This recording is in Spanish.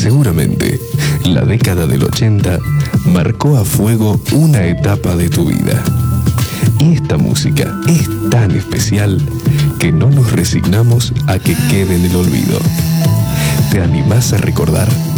Seguramente, la década del 80 marcó a fuego una etapa de tu vida. Y esta música es tan especial que no nos resignamos a que quede en el olvido. ¿Te animás a recordar?